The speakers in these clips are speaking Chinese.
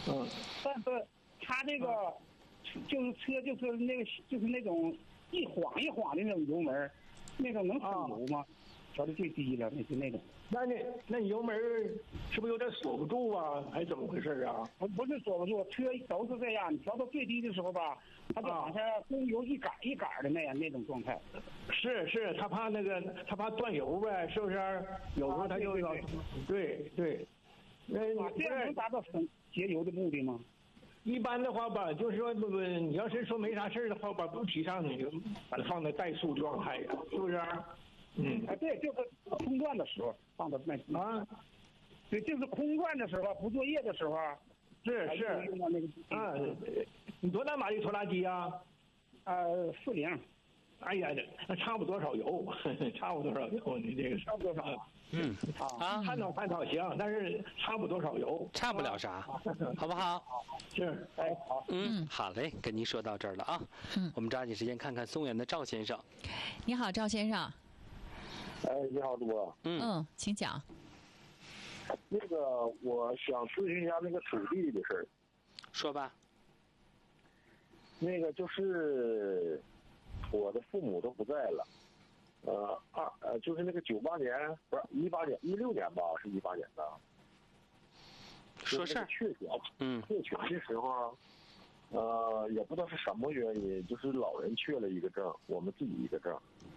但是他这个就是车就是那种一晃一晃的那种油门，那种能省油吗？调的最低了，那种。 那你油门是不是有点锁不住啊？还是怎么回事啊？ 不是锁不住，车都是这样。你调到最低的时候吧，它就好像供油一杆一杆的那种状态。 是，他怕断油呗，是不是？有时候他就要，对。 这样能达到节油的目的吗？ 一般的话吧，就是说你要是说没啥事的话吧，不提倡你把它放在怠速状态呀，是不是？ 对，就是空转的时候放到那对，就是空转的时候，不作业的时候， 是你多大马力拖拉机啊 ？40。 哎呀，那差不多少油，差不多少油，你这个差不多少？ 探讨行，但是差不多少油， 差不了啥，好不好？ 是， 好， 好嘞，跟您说到这儿了啊。我们抓紧时间看看松原的赵先生。 你好，赵先生。 你好，主播。 请讲。 那个，我想咨询一下那个土地的事儿。 说吧。 那个就是我的父母都不在了，就是那个98年，不是18年，16年吧，是18年的。 说事儿。 确权的时候，也不知道是什么原因，就是老人缺了一个证，我们自己一个证。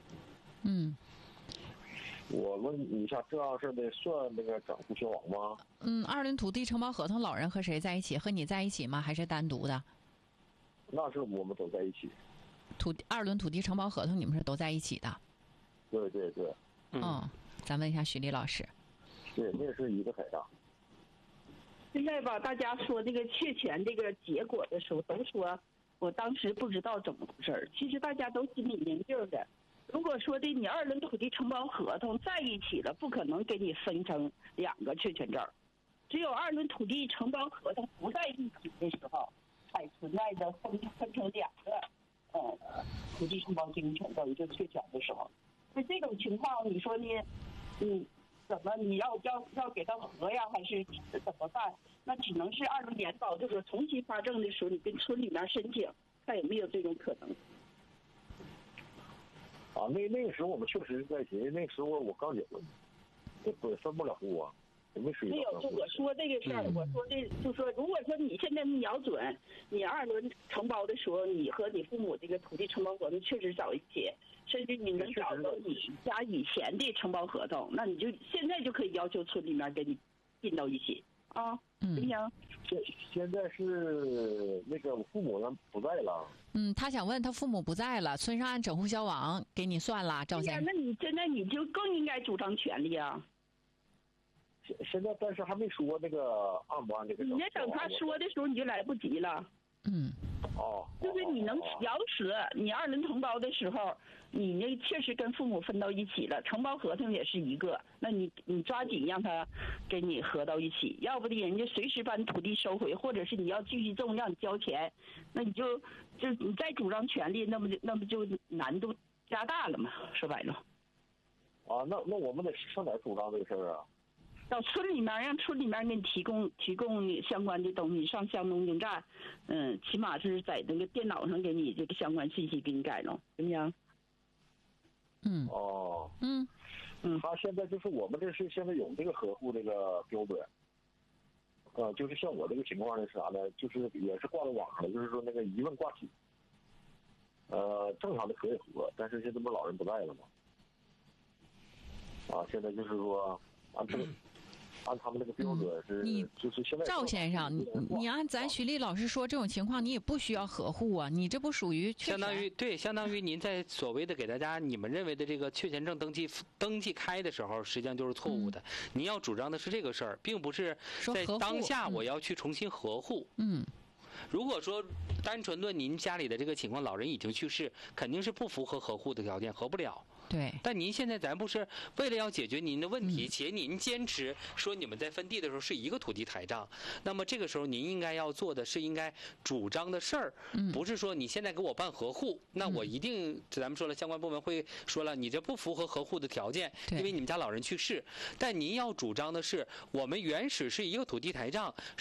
我问你一下，这样式的算那个整户消亡吗？ 二轮土地承包合同，老人和谁在一起？和你在一起吗？还是单独的？ 那是我们都在一起。 二轮土地承包合同，你们是都在一起的？ 对。 咱问一下徐丽老师。 对，那是一个台上。 现在吧，大家说这个确权这个结果的时候，都说我当时不知道怎么回事。其实大家都心里明镜的。如果说的你二轮土地承包合同在一起了，不可能给你分成2个确权证，只有二轮土地承包合同不在一起的时候，才存在着分成2个土地承包经营权等于就确权的时候。那这种情况，你说呢？怎么你要给他核呀，还是怎么办？那只能是二轮年保，就是重新发证的时候，你跟村里面申请，看有没有这种可能。 那个时候我们确实是在一起，那个时候我刚结婚，我分不了户啊，我没水。 没有，就我说这个事儿，我说的就说，如果说你现在瞄准你二轮承包的时候，你和你父母这个土地承包合同确实找一起，甚至你能找到你家以前的承包合同，那你就现在就可以要求村里面给你并到一起啊，行不行？ 现在是那个我父母呢不在了。 他想问他父母不在了，村上按整户消亡给你算了，赵先生。 那你现在你就更应该主张权利啊。 现在但是还没说那个按不按这个。 你等他说的时候你就来不及了。就是你能咬死你二轮承包的时候，你那确实跟父母分到一起了，承包合同也是一个，那你抓紧让他给你合到一起，要不的人家随时把你土地收回，或者是你要继续种让你交钱，那你就你再主张权利，那么就难度加大了嘛，说白了。 那我们得上哪儿主张这个事儿啊？ 到村里面，让村里面给你提供你相关的东西，上乡农经站，起码是在那个电脑上给你这个相关信息给你改了，行不行？ 他现在就是我们这是现在有这个合户这个标准，就是像我这个情况是啥呢？就是也是挂到网上了，就是说那个疑问挂起，正常的可以合，但是现在不老人不在了吗？现在就是说按他们那个标准是，就是现在赵先生，你按咱徐丽老师说这种情况，你也不需要合户啊，你这不属于相当于您在所谓的给大家你们认为的这个确权证登记开的时候，实际上就是错误的。您要主张的是这个事儿，并不是在当下我要去重新合户。如果说单纯论您家里的这个情况，老人已经去世，肯定是不符合合户的条件，合不了。 对。 但您现在咱不是为了要解决您的问题，且您坚持说你们在分地的时候是一个土地台账，那么这个时候您应该要做的是应该主张的事儿，不是说你现在给我办合户，那我一定咱们说了，相关部门会说了，你这不符合合户的条件，因为你们家老人去世。但您要主张的是，我们原始是一个土地台账，